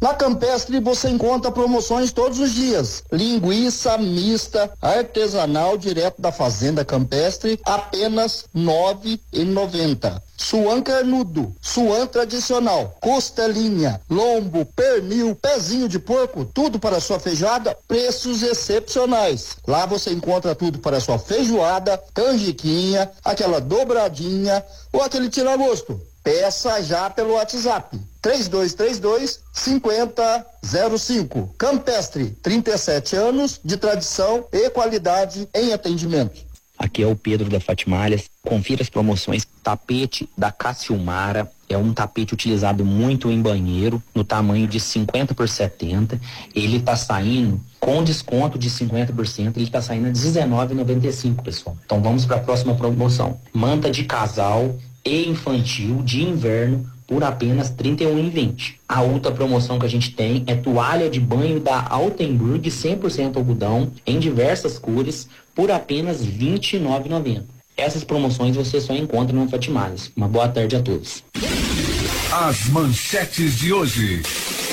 Na Campestre você encontra promoções todos os dias. Linguiça mista artesanal direto da fazenda Campestre, apenas R$ 9,90. Suan carnudo, suan tradicional, costelinha, lombo, pernil, pezinho de porco, tudo para sua feijoada, preços excepcionais. Lá você encontra tudo para sua feijoada, canjiquinha, aquela dobradinha ou aquele tira-gosto. Peça já pelo WhatsApp. 3232-5005. Campestre, 37 anos de tradição e qualidade em atendimento. Aqui é o Pedro da Fatimalhas. Confira as promoções. Tapete da Cassiumara. É um tapete utilizado muito em banheiro, no tamanho de 50 por 70. Ele tá saindo com desconto de 50%, ele tá saindo a R$19,95, pessoal. Então vamos para a próxima promoção. Manta de casal e infantil de inverno por apenas R$ 31,20. A outra promoção que a gente tem é toalha de banho da Altenburg 100% algodão em diversas cores por apenas R$ 29,90. Essas promoções você só encontra no Fatimalhas. Uma boa tarde a todos. As manchetes de hoje.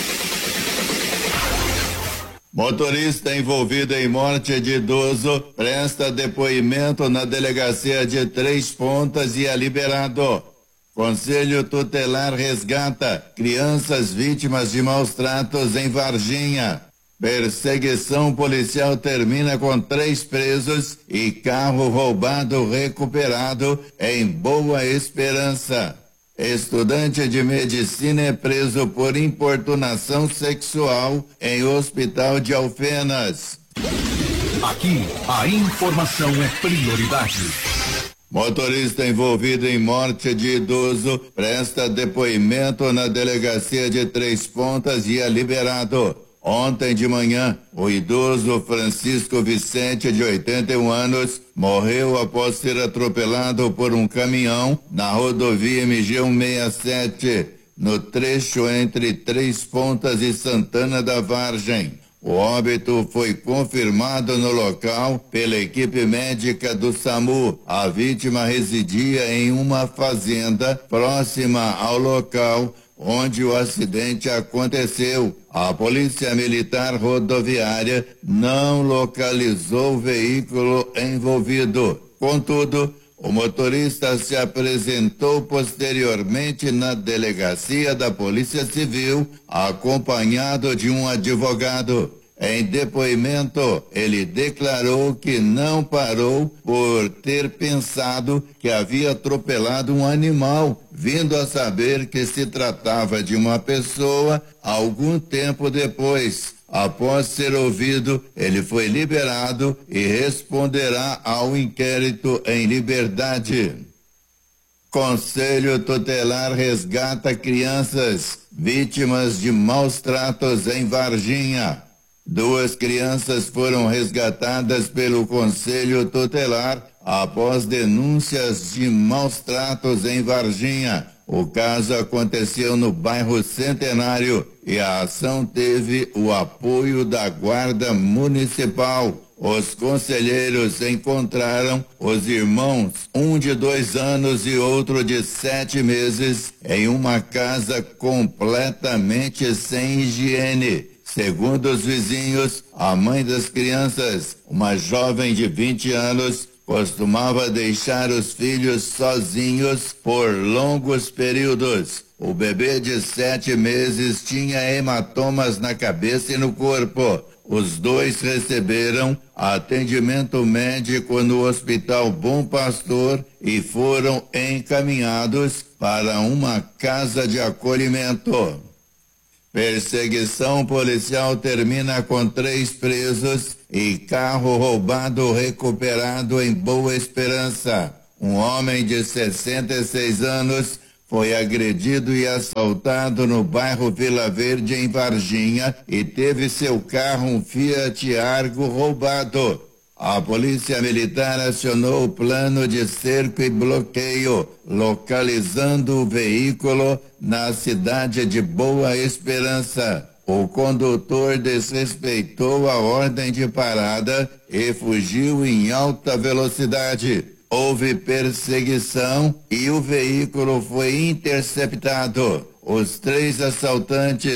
Motorista envolvido em morte de idoso presta depoimento na delegacia de Três Pontas e é liberado. Conselho Tutelar resgata crianças vítimas de maus tratos em Varginha. Perseguição policial termina com 3 presos e carro roubado recuperado em Boa Esperança. Estudante de medicina é preso por importunação sexual em hospital de Alfenas. Aqui, a informação é prioridade. Motorista envolvido em morte de idoso presta depoimento na delegacia de Três Pontas e é liberado. Ontem de manhã, o idoso Francisco Vicente, de 81 anos, morreu após ser atropelado por um caminhão na rodovia MG 167, no trecho entre Três Pontas e Santana da Vargem. O óbito foi confirmado no local pela equipe médica do SAMU. A vítima residia em uma fazenda próxima ao local onde o acidente aconteceu. A Polícia Militar Rodoviária não localizou o veículo envolvido. Contudo, o motorista se apresentou posteriormente na delegacia da Polícia Civil, acompanhado de um advogado. Em depoimento, ele declarou que não parou por ter pensado que havia atropelado um animal, vindo a saber que se tratava de uma pessoa algum tempo depois. Após ser ouvido, ele foi liberado e responderá ao inquérito em liberdade. Conselho Tutelar resgata crianças vítimas de maus tratos em Varginha. 2 crianças foram resgatadas pelo Conselho Tutelar após denúncias de maus tratos em Varginha. O caso aconteceu no bairro Centenário e a ação teve o apoio da Guarda Municipal. Os conselheiros encontraram os irmãos, um de 2 anos e outro de 7 meses, em uma casa completamente sem higiene. Segundo os vizinhos, a mãe das crianças, uma jovem de 20 anos, costumava deixar os filhos sozinhos por longos períodos. O bebê de 7 meses tinha hematomas na cabeça e no corpo. Os 2 receberam atendimento médico no Hospital Bom Pastor e foram encaminhados para uma casa de acolhimento. Perseguição policial termina com 3 presos e carro roubado recuperado em Boa Esperança. Um homem de 66 anos foi agredido e assaltado no bairro Vila Verde, em Varginha, e teve seu carro, um Fiat Argo, roubado. A Polícia Militar acionou o plano de cerco e bloqueio, localizando o veículo na cidade de Boa Esperança. O condutor desrespeitou a ordem de parada e fugiu em alta velocidade. Houve perseguição e o veículo foi interceptado. Os 3 assaltantes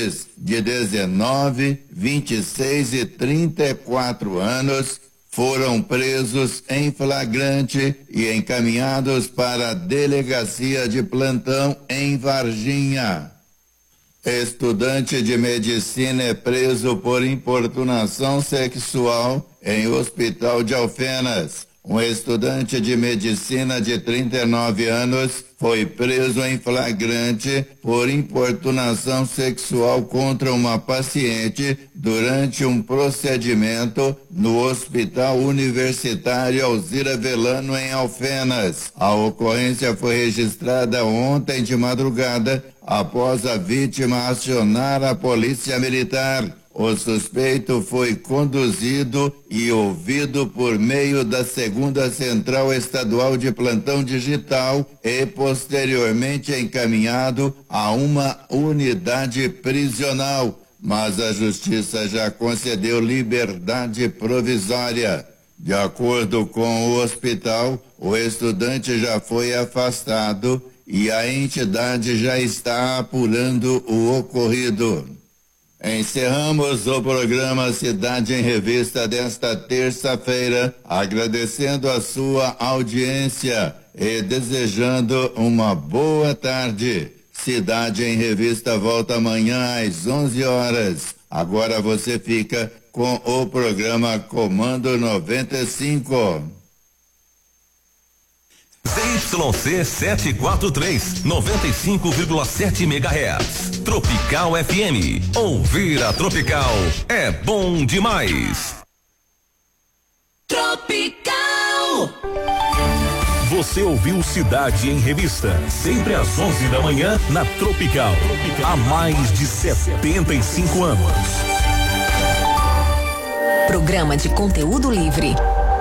de 19, 26 e 34 anos foram presos em flagrante e encaminhados para a delegacia de plantão em Varginha. Estudante de medicina é preso por importunação sexual em hospital de Alfenas. Um estudante de medicina de 39 anos foi preso em flagrante por importunação sexual contra uma paciente durante um procedimento no Hospital Universitário Alzira Velano, em Alfenas. A ocorrência foi registrada ontem de madrugada, após a vítima acionar a polícia militar. O suspeito foi conduzido e ouvido por meio da 2ª Central Estadual de Plantão Digital e posteriormente encaminhado a uma unidade prisional, mas a Justiça já concedeu liberdade provisória. De acordo com o hospital, o estudante já foi afastado e a entidade já está apurando o ocorrido. Encerramos o programa Cidade em Revista desta terça-feira, agradecendo a sua audiência e desejando uma boa tarde. Cidade em Revista volta amanhã às 11 horas. Agora você fica com o programa Comando 95. ZYC 743, 95,7 MHz. Tropical FM. Ouvir a Tropical é bom demais. Tropical. Você ouviu Cidade em Revista, sempre às 11 da manhã na Tropical. Há mais de 75 anos. Programa de conteúdo livre.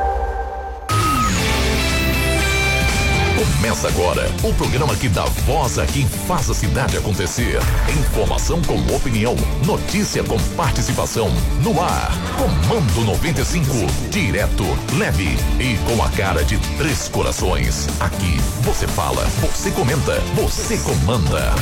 Começa agora o programa que dá voz a quem faz a cidade acontecer. Informação com opinião, notícia com participação. No ar, Comando 95. Direto, leve e com a cara de 3 corações. Aqui você fala, você comenta, você comanda.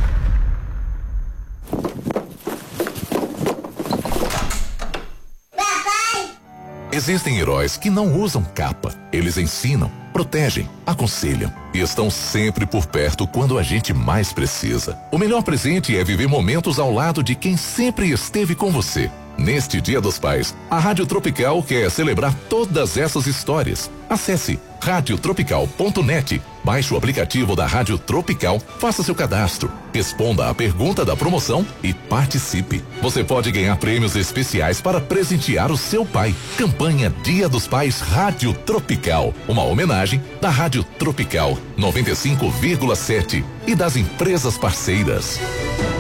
Existem heróis que não usam capa. Eles ensinam, protegem, aconselham e estão sempre por perto quando a gente mais precisa. O melhor presente é viver momentos ao lado de quem sempre esteve com você. Neste Dia dos Pais, a Rádio Tropical quer celebrar todas essas histórias. Acesse radiotropical.net, baixe o aplicativo da Rádio Tropical, faça seu cadastro, responda à pergunta da promoção e participe. Você pode ganhar prêmios especiais para presentear o seu pai. Campanha Dia dos Pais Rádio Tropical, uma homenagem da Rádio Tropical 95,7 e das empresas parceiras.